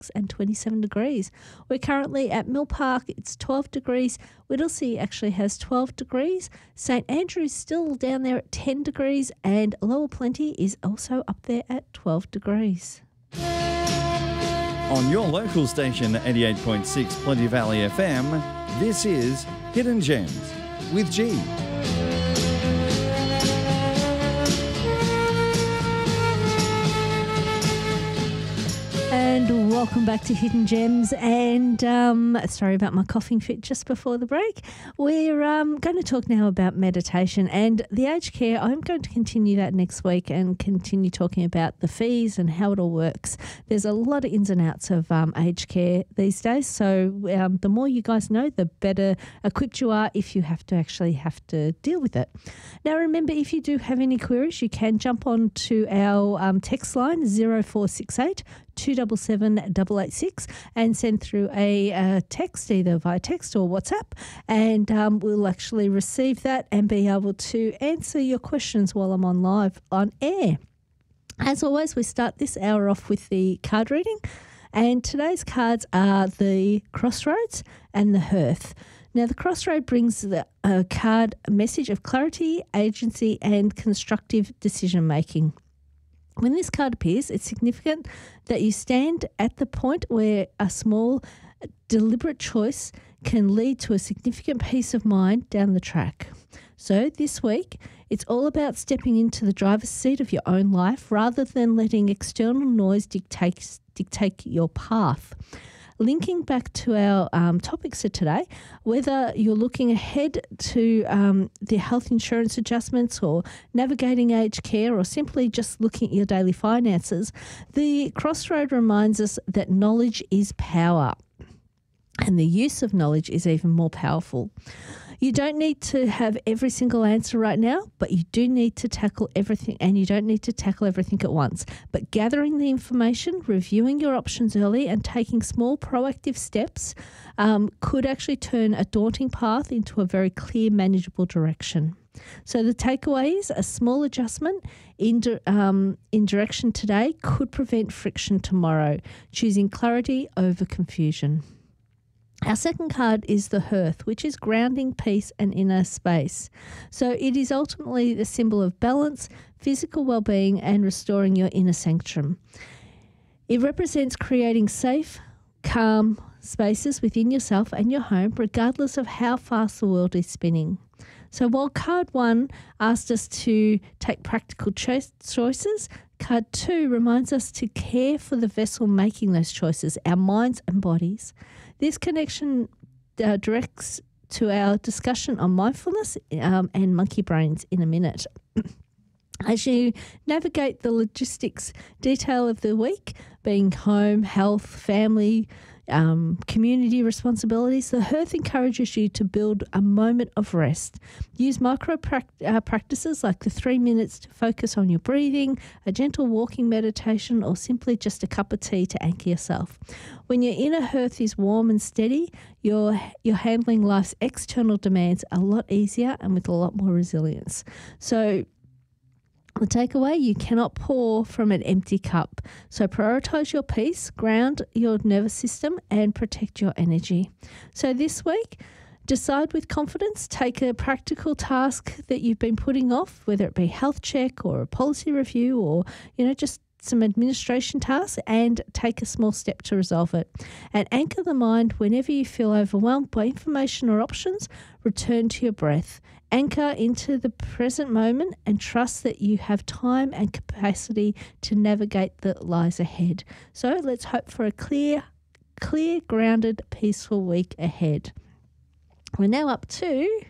and 27 degrees. We're currently at Mill Park. It's 12 degrees. Whittlesea actually has 12 degrees. St Andrews still down there at 10 degrees, and Lower Plenty is also up there at 12 degrees. On your local station, 88.6 Plenty Valley FM, this is Hidden Gems with G. And welcome back to Hidden Gems. And sorry about my coughing fit just before the break. We're going to talk now about meditation and the aged care. I'm going to continue that next week and continue talking about the fees and how it all works. There's a lot of ins and outs of aged care these days. So the more you guys know, the better equipped you are if you have to deal with it. Now, remember, if you do have any queries, you can jump on to our text line 0468 277 886 and send through a text, either via text or WhatsApp, and we'll actually receive that and be able to answer your questions while I'm on live on air. As always, we start this hour off with the card reading, and today's cards are the Crossroads and the Hearth. Now, the Crossroad brings the card a message of clarity, agency, and constructive decision-making. When this card appears, it's significant that you stand at the point where a small, deliberate choice can lead to a significant peace of mind down the track. So this week, it's all about stepping into the driver's seat of your own life rather than letting external noise dictate your path. Linking back to our topics of today, whether you're looking ahead to the health insurance adjustments or navigating aged care or simply just looking at your daily finances, the Crossroad reminds us that knowledge is power and the use of knowledge is even more powerful. You don't need to have every single answer right now, but you do need to tackle everything, and you don't need to tackle everything at once. But gathering the information, reviewing your options early, and taking small proactive steps could actually turn a daunting path into a very clear, manageable direction. So the takeaway is a small adjustment in direction today could prevent friction tomorrow, choosing clarity over confusion. Our second card is the Hearth, which is grounding, peace, and inner space. So it is ultimately the symbol of balance, physical well-being, and restoring your inner sanctum. It represents creating safe, calm spaces within yourself and your home, regardless of how fast the world is spinning. So while card 1 asked us to take practical choices, card 2 reminds us to care for the vessel making those choices, our minds and bodies. This connection directs to our discussion on mindfulness and monkey brains in a minute. As you navigate the logistics detail of the week, being home, health, family, community responsibilities, the Hearth encourages you to build a moment of rest. Use micro practices like the 3 minutes to focus on your breathing, a gentle walking meditation, or simply just a cup of tea to anchor yourself. When your inner Hearth is warm and steady, you're handling life's external demands a lot easier and with a lot more resilience. So the takeaway, you cannot pour from an empty cup. So prioritize your peace, ground your nervous system, and protect your energy. So this week, decide with confidence, take a practical task that you've been putting off, whether it be health check or a policy review or, just some administration tasks, and take a small step to resolve it. And anchor the mind whenever you feel overwhelmed by information or options. Return to your breath. Anchor into the present moment and trust that you have time and capacity to navigate that lies ahead. So let's hope for a clear, grounded, peaceful week ahead. We're now up to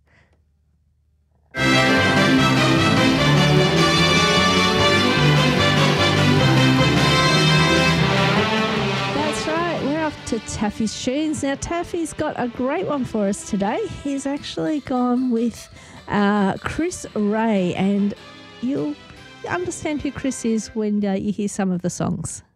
to Taffy's Tunes. Now, Taffy's got a great one for us today. He's actually gone with Chris Ray, and you'll understand who Chris is when you hear some of the songs.